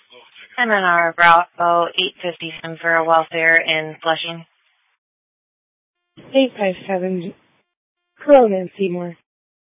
MNR Bravo 857 for welfare in Flushing. 857 Corona and Seymour.